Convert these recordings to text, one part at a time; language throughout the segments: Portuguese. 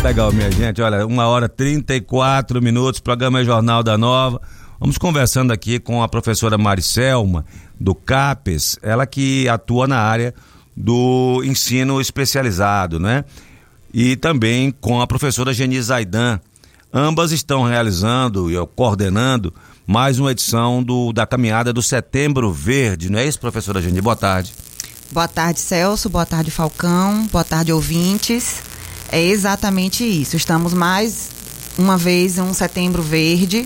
legal, minha gente. Olha, 1h34, programa é Jornal da Nova. Vamos conversando aqui com a professora Maricelma, do CAPES, ela que atua na área do ensino especializado, né? E também com a professora Geni Zaidan. Ambas estão realizando e coordenando mais uma edição da caminhada do Setembro Verde, não é isso, professora Geni? Boa tarde. Boa tarde, Celso. Boa tarde, Falcão. Boa tarde, ouvintes. É exatamente isso. Estamos mais uma vez em um Setembro Verde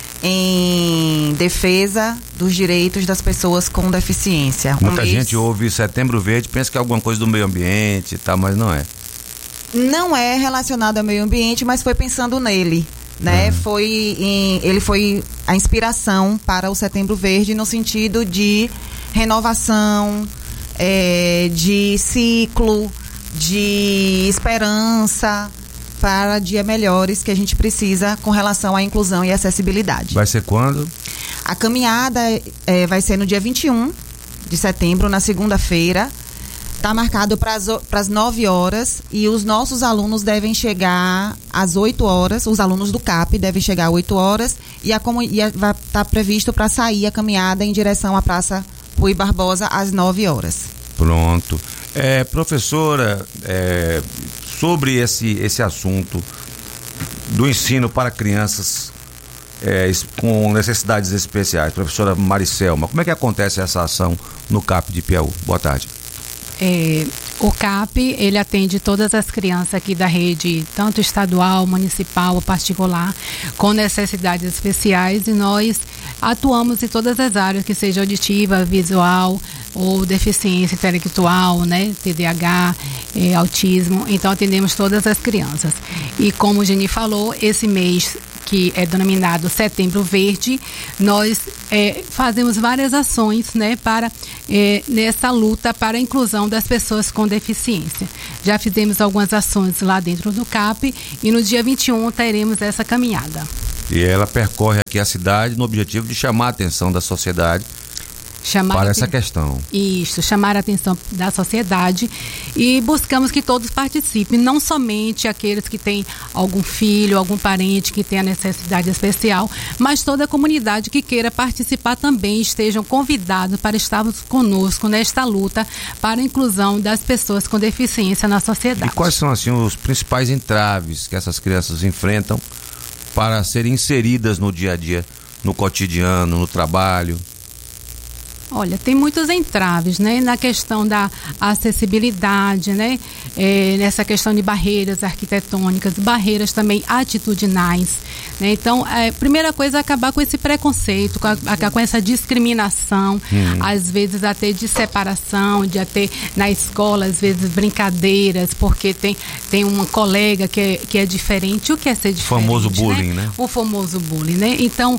em defesa dos direitos das pessoas com deficiência. Muita gente ouve Setembro Verde, pensa que é alguma coisa do meio ambiente e tal, mas não é. Não é relacionado ao meio ambiente, mas foi pensando nele, né? Ele foi a inspiração para o Setembro Verde no sentido de renovação, de ciclo, de esperança para dias melhores que a gente precisa com relação à inclusão e acessibilidade. Vai ser quando? A caminhada vai ser no dia 21 de setembro, na segunda-feira. Está marcado para as 9 horas e os nossos alunos devem chegar às 8 horas, os alunos do CAP devem chegar às 8 horas e vai estar previsto para sair a caminhada em direção à Praça Rui Barbosa às 9 horas. Pronto. Professora, sobre esse assunto do ensino para crianças com necessidades especiais, professora Maricelma, como é que acontece essa ação no CAP de Piauí? Boa tarde. O CAP, ele atende todas as crianças aqui da rede, tanto estadual, municipal ou particular, com necessidades especiais, e nós atuamos em todas as áreas, que seja auditiva, visual ou deficiência intelectual, né, TDAH, autismo. Então atendemos todas as crianças. E como o Geni falou, esse mês que é denominado Setembro Verde, nós fazemos várias ações, né, nessa luta para a inclusão das pessoas com deficiência. Já fizemos algumas ações lá dentro do CAP e no dia 21 teremos essa caminhada. E ela percorre aqui a cidade no objetivo de chamar a atenção da sociedade para essa questão. Isso, chamar a atenção da sociedade, e buscamos que todos participem, não somente aqueles que têm algum filho, algum parente que tenha necessidade especial, mas toda a comunidade que queira participar também estejam convidados para estarmos conosco nesta luta para a inclusão das pessoas com deficiência na sociedade. E quais são, assim, os principais entraves que essas crianças enfrentam para serem inseridas no dia a dia, no cotidiano, no trabalho? Olha, tem muitos entraves, né, na questão da acessibilidade, né, nessa questão de barreiras arquitetônicas, barreiras também atitudinais, né. Então, primeira coisa é acabar com esse preconceito, com essa discriminação, às vezes até de separação, de até na escola, às vezes brincadeiras, porque tem uma colega que é diferente. O que é ser diferente? O famoso bullying, né? O famoso bullying, né? Então,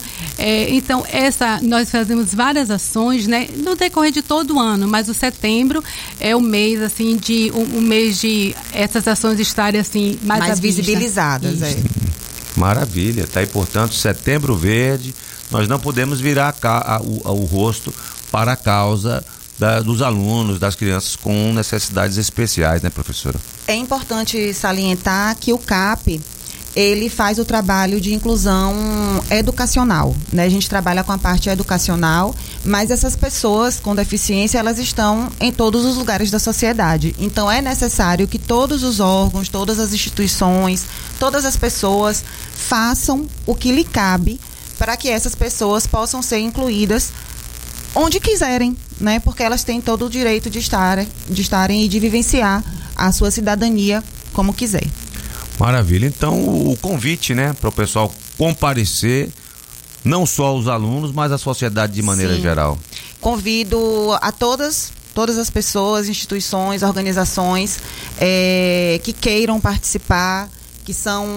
nós fazemos várias ações, né, no decorrer de todo o ano, mas o setembro é o mês, assim, o mês de essas ações estarem, assim, mais visibilizadas. Maravilha, tá aí, portanto, Setembro Verde. Nós não podemos virar o rosto para a causa dos alunos, das crianças com necessidades especiais, né, professora? É importante salientar que o CAP, ele faz o trabalho de inclusão educacional, né? A gente trabalha com a parte educacional, mas essas pessoas com deficiência, elas estão em todos os lugares da sociedade. Então é necessário que todos os órgãos, todas as instituições, todas as pessoas façam o que lhe cabe para que essas pessoas possam ser incluídas onde quiserem, né? Porque elas têm todo o direito de estarem e de vivenciar a sua cidadania como quiser. Maravilha. Então, o convite, né, para o pessoal comparecer, não só os alunos, mas a sociedade de maneira geral. Convido a todas as pessoas, instituições, organizações que queiram participar, que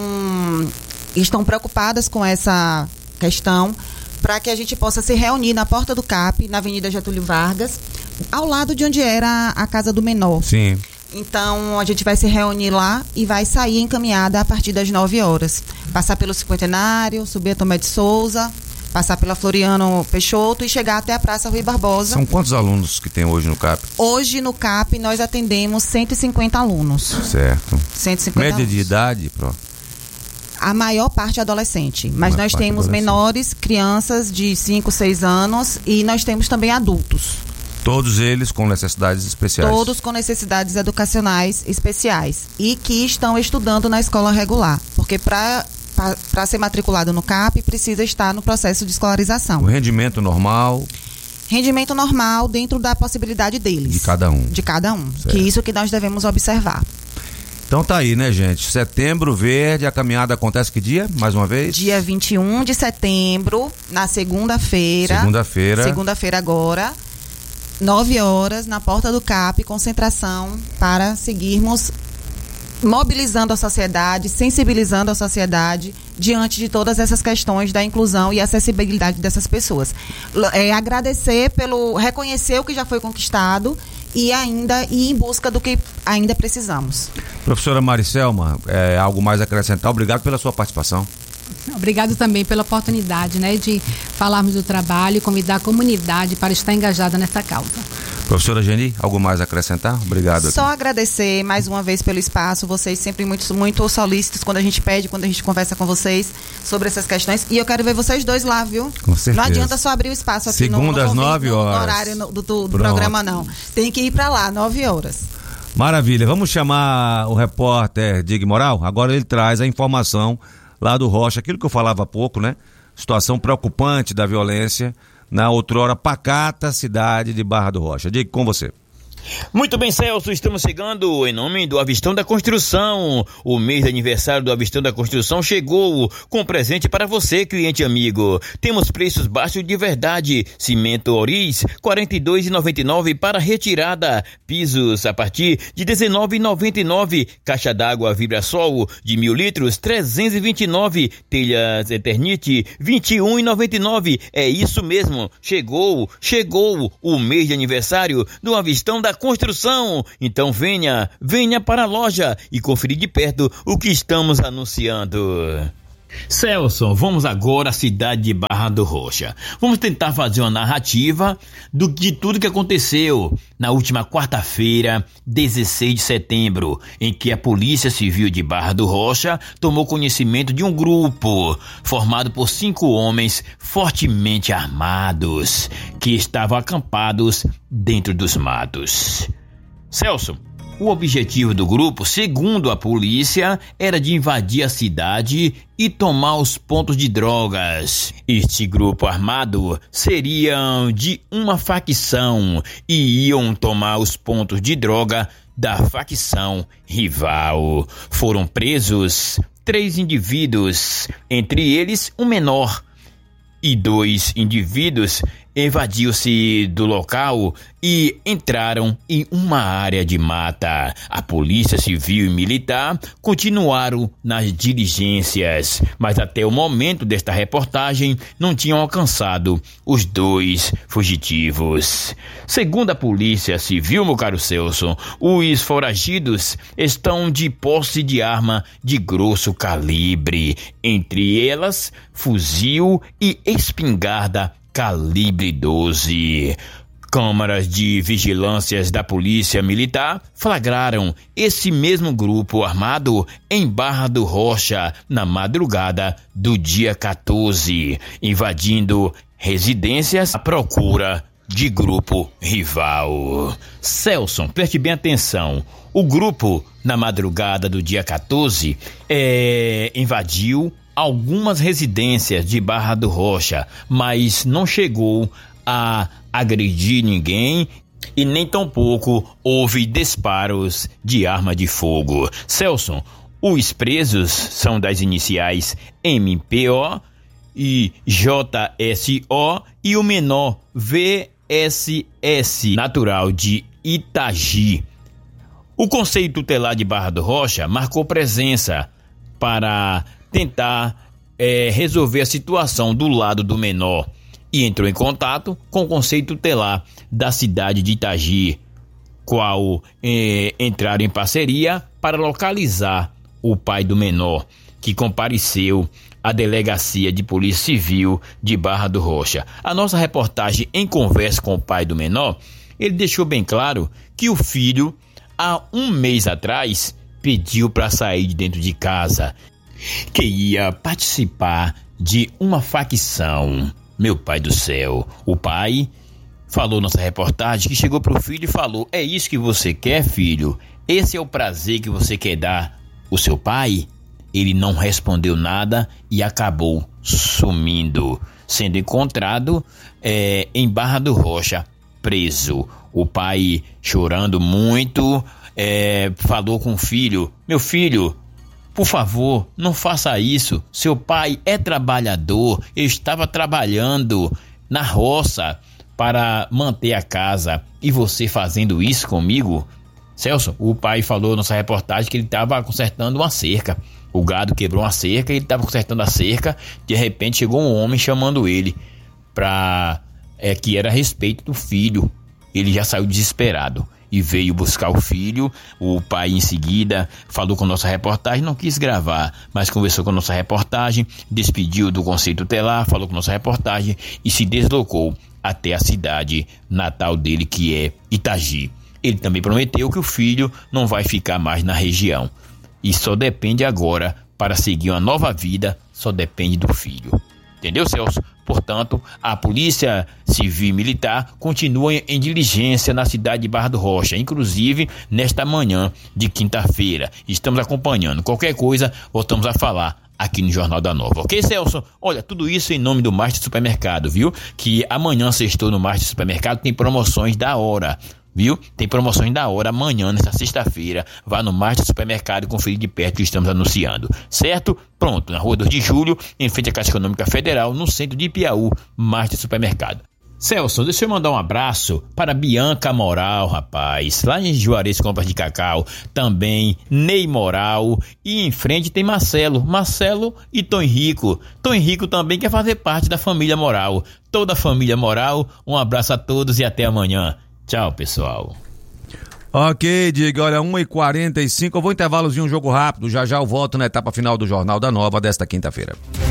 estão preocupadas com essa questão, para que a gente possa se reunir na porta do CAP, na Avenida Getúlio Vargas, ao lado de onde era a Casa do Menor. Sim. Então, a gente vai se reunir lá e vai sair encaminhada a partir das 9 horas. Passar pelo Cinquentenário, subir a Tomé de Souza, passar pela Floriano Peixoto e chegar até a Praça Rui Barbosa. São quantos alunos que tem hoje no CAP? Hoje no CAP nós atendemos 150 alunos. Certo. 150 Média alunos. de idade, Pro? A maior parte é adolescente, mas nós temos menores, crianças de 5, 6 anos e nós temos também adultos. Todos eles com necessidades especiais? Todos com necessidades educacionais especiais e que estão estudando na escola regular, porque para ser matriculado no CAP precisa estar no processo de escolarização. O rendimento normal? Rendimento normal dentro da possibilidade deles. De cada um. De cada um, certo. que isso que nós devemos observar. Então tá aí, né, gente? Setembro Verde, a caminhada acontece que dia? Mais uma vez? Dia 21 de setembro, na segunda-feira. Segunda-feira agora, 9 horas, na porta do CAP, concentração para seguirmos mobilizando a sociedade, sensibilizando a sociedade diante de todas essas questões da inclusão e acessibilidade dessas pessoas. Agradecer reconhecer o que já foi conquistado e ainda ir em busca do que ainda precisamos. Professora Maricelma, algo mais a acrescentar? Obrigado pela sua participação. Obrigado também pela oportunidade, né, de falarmos do trabalho e convidar a comunidade para estar engajada nessa causa. Professora Geni, algo mais a acrescentar? Obrigado. Só agradecer mais uma vez pelo espaço, vocês sempre muito solícitos quando a gente pede, quando a gente conversa com vocês sobre essas questões, e eu quero ver vocês dois lá, viu? Com certeza. Não adianta só abrir o espaço aqui segunda às 9 horas. No horário do programa, não. Tem que ir para lá, 9 horas. Maravilha, vamos chamar o repórter Dig Moral, agora ele traz a informação lá do Rocha, aquilo que eu falava há pouco, né? Situação preocupante da violência na outrora pacata cidade de Barra do Rocha. Diga com você. Muito bem, Celso, estamos chegando em nome do Avistão da Construção. O mês de aniversário do Avistão da Construção chegou com presente para você, cliente amigo. Temos preços baixos de verdade. Cimento Oriz, R$ 42,99 para retirada. Pisos a partir de R$ 19,99. Caixa d'água Vibrasol de 1.000 litros, R$ 329. Telhas Eternite, R$ 21,99. É isso mesmo, chegou o mês de aniversário do Avistão da Construção. Então venha para a loja e conferir de perto o que estamos anunciando. Celso, vamos agora à cidade de Barra do Rocha. Vamos tentar fazer uma narrativa de tudo que aconteceu na última quarta-feira, 16 de setembro, em que a Polícia Civil de Barra do Rocha tomou conhecimento de um grupo formado por 5 homens fortemente armados que estavam acampados dentro dos matos. Celso, o objetivo do grupo, segundo a polícia, era de invadir a cidade e tomar os pontos de drogas. Este grupo armado seria de uma facção e iam tomar os pontos de droga da facção rival. Foram presos 3 indivíduos, entre eles um menor, e 2 indivíduos evadiu-se do local e entraram em uma área de mata. A Polícia Civil e Militar continuaram nas diligências, mas até o momento desta reportagem não tinham alcançado os 2 fugitivos. Segundo a Polícia Civil, meu caro Celso, os foragidos estão de posse de arma de grosso calibre, entre elas fuzil e espingarda calibre 12. Câmaras de vigilâncias da Polícia Militar flagraram esse mesmo grupo armado em Barra do Rocha na madrugada do dia 14, invadindo residências à procura de grupo rival. Celso, preste bem atenção. O grupo, na madrugada do dia 14, invadiu algumas residências de Barra do Rocha, mas não chegou a agredir ninguém e nem tampouco houve disparos de arma de fogo. Celso, os presos são das iniciais MPO e JSO e o menor VSS, natural de Itagi. O Conselho Tutelar de Barra do Rocha marcou presença para tentar resolver a situação do lado do menor e entrou em contato com o Conselho Tutelar da cidade de Itagi, qual entraram em parceria para localizar o pai do menor. que compareceu à Delegacia de Polícia Civil de Barra do Rocha. A nossa reportagem, em conversa com o pai do menor, ele deixou bem claro que o filho, há um mês atrás, pediu para sair de dentro de casa, que ia participar de uma facção. Meu pai do céu, o pai falou nossa reportagem que chegou pro filho e falou: é isso que você quer, filho? Esse é o prazer que você quer dar ao seu pai? Ele não respondeu nada e acabou sumindo, sendo encontrado em Barra do Rocha, preso. O pai, chorando muito, falou com o filho: meu filho, por favor, não faça isso. Seu pai é trabalhador, eu estava trabalhando na roça para manter a casa, e você fazendo isso comigo? Celso, o pai falou nessa reportagem que ele estava consertando uma cerca. O gado quebrou uma cerca, ele estava consertando a cerca. De repente chegou um homem chamando ele para que era a respeito do filho. Ele já saiu desesperado e veio buscar o filho. O pai em seguida falou com nossa reportagem, não quis gravar, mas conversou com nossa reportagem, despediu do conselho tutelar, falou com nossa reportagem e se deslocou até a cidade natal dele, que é Itagi. Ele também prometeu que o filho não vai ficar mais na região e só depende agora, para seguir uma nova vida, só depende do filho. Entendeu, Celso? Portanto, a Polícia Civil e Militar continua em diligência na cidade de Barra do Rocha, inclusive nesta manhã de quinta-feira. Estamos acompanhando. Qualquer coisa, voltamos a falar aqui no Jornal da Nova. Ok, Celso? Olha, tudo isso em nome do Master Supermercado, viu? Que amanhã, sextou, no Master Supermercado, tem promoções da hora. Viu? Tem promoções da hora amanhã, nessa sexta-feira. Vá no Master Supermercado e conferir de perto que estamos anunciando. Certo? Pronto, na Rua 2 de Julho, em frente à Caixa Econômica Federal, no centro de Piauí, Master Supermercado. Celso, deixa eu mandar um abraço para Bianca Moral, rapaz, lá em Juarez Compras de Cacau, também Ney Moral, e em frente tem Marcelo e Tom Henrico. Tom Henrico também quer fazer parte da família Moral. Toda a família Moral, um abraço a todos e até amanhã. Tchau, pessoal. Ok, Diego, olha, 1h45, eu vou intervalozinho, um jogo rápido, já eu volto na etapa final do Jornal da Nova desta quinta-feira.